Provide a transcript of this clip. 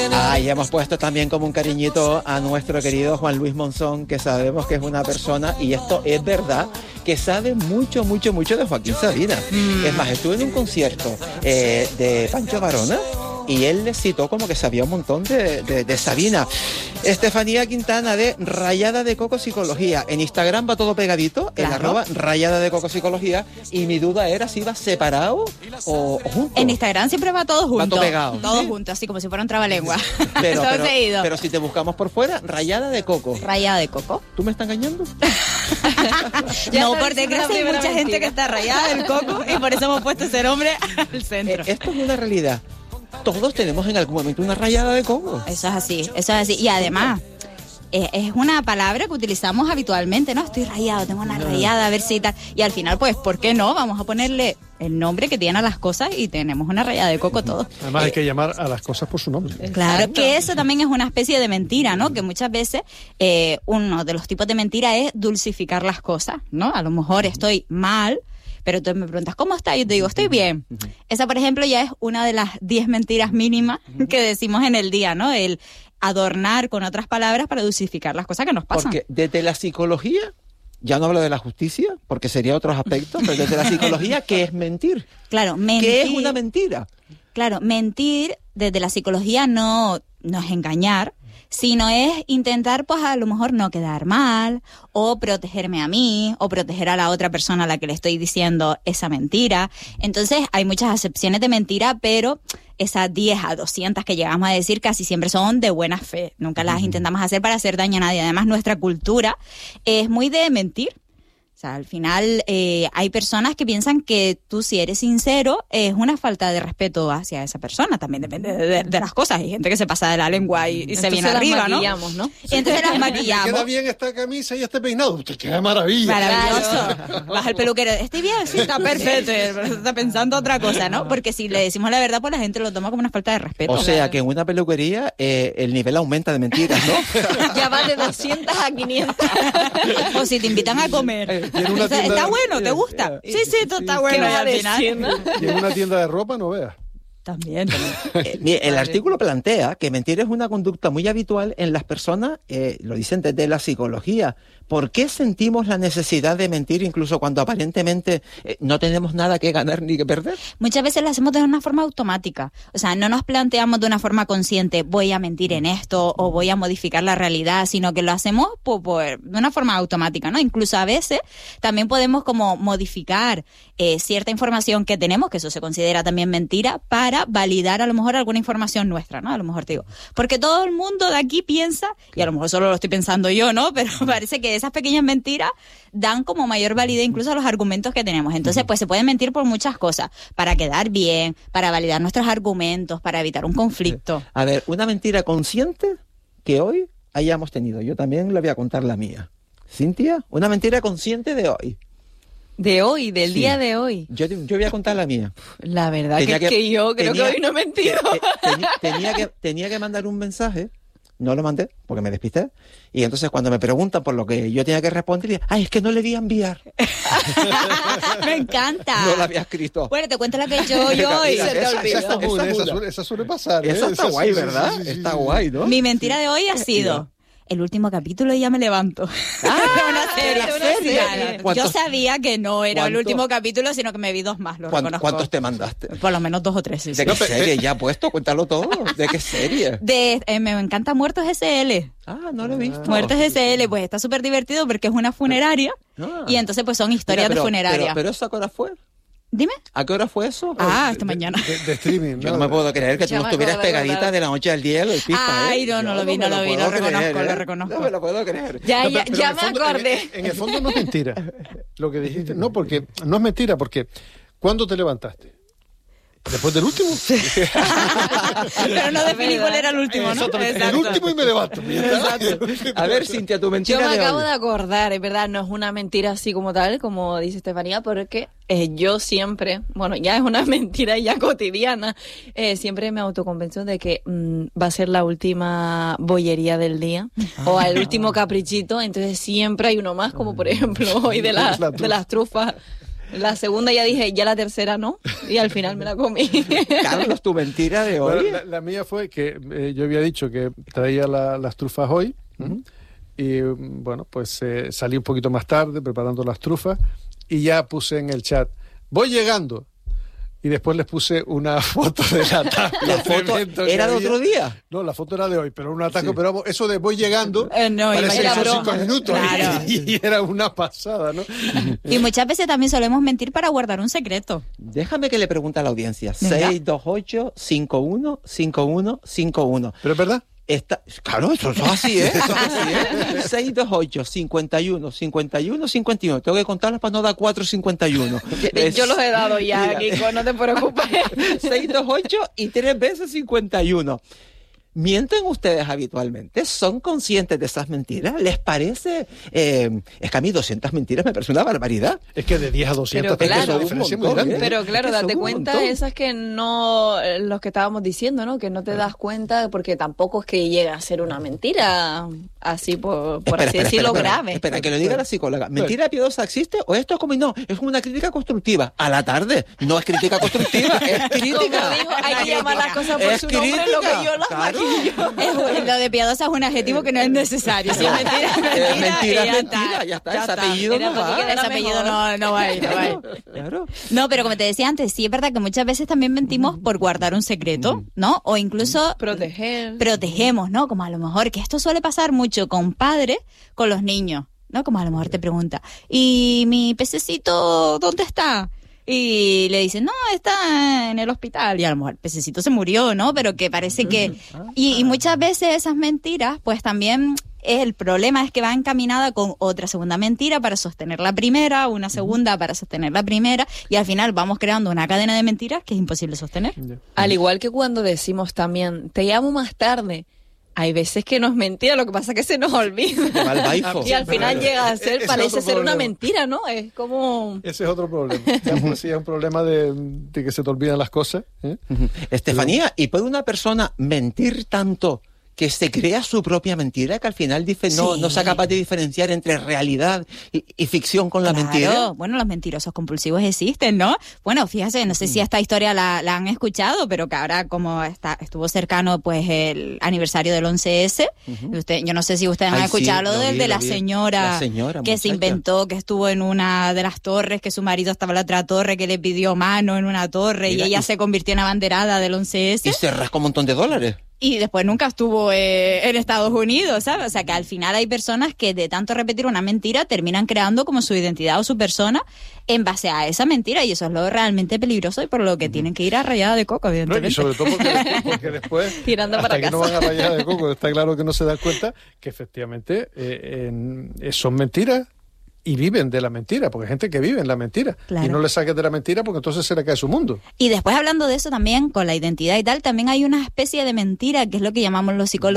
Y hemos puesto también como un cariñito a nuestro querido Juan Luis Monzón, que sabemos que es una persona, y esto es verdad, que sabe mucho de Joaquín Sabina. Es más, estuve en un concierto de Pancho Varona y él le citó como que sabía un montón de Sabina. Estefanía Quintana, de Rayada de Coco Psicología. En Instagram va todo pegadito, claro. en @Rayada de Coco Psicología. Y mi duda era si iba separado o junto. En Instagram siempre va todo junto. Va todo pegado. Todo junto, así como si fuera un trabalengua. Pero si te buscamos por fuera, Rayada de Coco. Rayada de Coco. ¿Tú me estás engañando? No, por desgracia hay mucha gente que está rayada del coco y por eso hemos puesto ese nombre al centro. Esto es una realidad. Todos tenemos en algún momento una rayada de coco. Eso es así. Y además, es una palabra que utilizamos habitualmente, ¿no? Estoy rayado, tengo una rayada, a ver si tal. Y al final, pues, ¿por qué no? Vamos a ponerle el nombre que tienen a las cosas y tenemos una rayada de coco todos. Además hay que llamar a las cosas por su nombre. Claro, que eso también es una especie de mentira, ¿no? Que muchas veces uno de los tipos de mentira es dulcificar las cosas, ¿no? A lo mejor estoy mal, pero tú me preguntas, ¿cómo estás? Yo te digo, estoy bien. Esa, por ejemplo, ya es una de las 10 mentiras mínimas que decimos en el día, ¿no? El adornar con otras palabras para dulcificar las cosas que nos pasan. Porque desde la psicología, ya no hablo de la justicia, porque sería otros aspectos, pero desde la psicología, ¿qué es mentir? Claro, mentir. ¿Qué es una mentira? Claro, mentir desde la psicología no es engañar, sino es intentar, pues a lo mejor no quedar mal, o protegerme a mí, o proteger a la otra persona a la que le estoy diciendo esa mentira. Entonces hay muchas acepciones de mentira, pero esas 10 a 200 que llegamos a decir casi siempre son de buena fe. Nunca las intentamos hacer para hacer daño a nadie. Además, nuestra cultura es muy de mentir. O sea, al final hay personas que piensan que tú, si eres sincero, es una falta de respeto hacia esa persona. También depende de las cosas. Hay gente que se pasa de la lengua y se viene arriba, ¿no? ¿no? Y entonces las maquillamos. Queda bien esta camisa y este peinado. Te queda maravilla. Maravilloso. Vas al peluquero. ¿Estoy bien? Sí, está perfecto. Está pensando otra cosa, ¿no? Porque si le decimos la verdad, pues la gente lo toma como una falta de respeto. O sea, que en una peluquería el nivel aumenta de mentiras, ¿no? Ya va de 200 a 500. O si te invitan a comer. ¿Está bueno? ¿Te gusta? Sí, esto está bueno. ¿Qué va a al final. decir, no? Y en una tienda de ropa no veas. También. El artículo plantea que mentir es una conducta muy habitual en las personas, lo dicen desde la psicología. ¿Por qué sentimos la necesidad de mentir incluso cuando aparentemente no tenemos nada que ganar ni que perder? Muchas veces lo hacemos de una forma automática. O sea, no nos planteamos de una forma consciente, voy a mentir en esto o voy a modificar la realidad, sino que lo hacemos de una forma automática, ¿no? Incluso a veces también podemos como modificar cierta información que tenemos, que eso se considera también mentira, para validar a lo mejor alguna información nuestra, ¿no? A lo mejor te digo, porque todo el mundo de aquí piensa, y a lo mejor solo lo estoy pensando yo, ¿no? Pero parece que esas pequeñas mentiras dan como mayor validez incluso a los argumentos que tenemos. Entonces, pues se puede mentir por muchas cosas, para quedar bien, para validar nuestros argumentos, para evitar un conflicto. A ver, una mentira consciente que hoy hayamos tenido. Yo también le voy a contar la mía. Cintia, una mentira consciente de hoy. De hoy, del día de hoy. Yo voy a contar la mía. La verdad que yo creo que hoy no he mentido. Tenía que mandar un mensaje. No lo mandé porque me despisté. Y entonces cuando me preguntan por lo que yo tenía que responder, es que no le di a enviar. Me encanta. No la había escrito. Bueno, te cuento la que he hecho hoy y se te olvidó. Esa suele pasar. Esa está guay, ¿verdad? Sí, está guay, ¿no? Mi mentira de hoy ha sido el último capítulo y ya me levanto. Una serie. Yo sabía que no era el último capítulo, sino que me vi 2 más, lo reconozco. ¿Cuántos te mandaste? Por lo menos 2 o 3, sí. ¿De qué serie ya puesto? Cuéntalo todo. ¿De qué serie? Me encanta Muertos S.L. No lo he visto. Muertos S.L., pues está súper divertido porque es una funeraria y entonces pues son historias de funeraria. Pero ¿esa hora fue? Dime. ¿A qué hora fue eso? Esta mañana. De streaming. Yo no me puedo creer que tú no estuvieras pegadita de la noche al día el FIFA. Ay, no lo vi, lo reconozco. No me lo puedo creer. Ya me acordé. En el fondo no es mentira lo que dijiste. No, porque no es mentira, porque ¿cuándo te levantaste? ¿Después del último? Pero no definí cuál era el último, ¿no? El último y me levanto. A ver, Cintia, tu mentira Yo me de acabo hoy. de acordar, es verdad, no es una mentira así como tal, como dice Estefanía, porque yo siempre, bueno, ya es una mentira ya cotidiana, siempre me autoconvenzo de que va a ser la última bollería del día o el último caprichito, entonces siempre hay uno más, como por ejemplo hoy de las trufas. La segunda ya dije, ya la tercera no, y al final me la comí. Carlos, tu mentira de hoy. Bueno, la mía fue que yo había dicho que traía las trufas hoy. Y bueno, pues salí un poquito más tarde preparando las trufas y ya puse en el chat, voy llegando. Y después les puse una foto de la taco. ¿La foto era de otro día? No, la foto era de hoy, pero un ataque. Sí. Pero eso de voy llegando, no, parece que son 5 minutos. Claro. Y era una pasada, ¿no? Y muchas veces también solemos mentir para guardar un secreto. Déjame que le pregunte a la audiencia. Venga. 628-51-51-51. ¿Pero es verdad? Claro, eso es así, ¿eh? Eso es así, ¿eh? 628-51-51-51. Tengo que contarlas para no dar 4-51. Yo los he dado ya, Kiko, no te preocupes. 628 y 3 veces 51. ¿Mienten ustedes habitualmente? ¿Son conscientes de esas mentiras? ¿Les parece? Es que a mí 200 mentiras me parece una barbaridad. Es que de 10 a 200 pero claro, es una diferencia muy grande. Pero claro, Es que date son un cuenta montón. esas que no, los que estábamos diciendo, ¿no? Que no te das cuenta porque tampoco es que llega a ser una mentira así por así decirlo grave. Espera, que lo diga la psicóloga. ¿Mentira piadosa existe o esto es como no? Es como una crítica constructiva. A la tarde. No es crítica constructiva, es crítica. Como dijo, hay que llamar las cosas por Es su nombre, lo que yo las claro. maquillo. Lo de piadosa es un adjetivo que no es necesario. Si es mentira, es Mentira, y es mentira. Ya está. Ese apellido Era no para va. que quede Ese apellido no va a ir. Claro. No, pero como te decía antes, sí es verdad que muchas veces también mentimos por guardar un secreto, ¿no? O incluso protegemos, ¿no? Como a lo mejor, que esto suele pasar mucho con padres, con los niños, ¿no? Como a lo mejor te pregunta, ¿y mi pececito dónde está? Y le dicen, no, está en el hospital. Y a lo mejor el pececito se murió, ¿no? Pero que parece que... Y muchas veces esas mentiras, pues también... El problema es que va encaminada con otra segunda mentira para sostener la primera, una segunda para sostener la primera, y al final vamos creando una cadena de mentiras que es imposible sostener. Al igual que cuando decimos también, te llamo más tarde. Hay veces que no es mentira, lo que pasa es que se nos olvida. Y al final llega a ser, parece ser una mentira, ¿no? Es como... Ese es otro problema. Ya por sí es un problema de que se te olvidan las cosas. Estefanía, ¿y puede una persona mentir tanto que se crea su propia mentira, que al final no sea capaz de diferenciar entre realidad y ficción con la mentira? Bueno, los mentirosos compulsivos existen, ¿no? Bueno, fíjate, no sé si esta historia la han escuchado, pero que ahora como estuvo cercano pues el aniversario del 11S, yo no sé si ustedes han escuchado lo de la señora que se inventó, que estuvo en una de las torres, que su marido estaba en la otra torre, que le pidió mano en una torre. Mira, y ella se convirtió en abanderada del 11S. Y se rascó un montón de dólares. Y después nunca estuvo en Estados Unidos, ¿sabes? O sea, que al final hay personas que de tanto repetir una mentira terminan creando como su identidad o su persona en base a esa mentira, y eso es lo realmente peligroso y por lo que tienen que ir a rayada de coco, evidentemente. No, y sobre todo porque después tirando hasta para que casa. no van a rayada de coco, está claro que no se dan cuenta que efectivamente son mentiras. Y viven de la mentira, porque hay gente que vive en la mentira. Claro. Y no le saques de la mentira porque entonces se le cae su mundo. Y después, hablando de eso también, con la identidad y tal, también hay una especie de mentira, que es lo que llamamos los psicólogos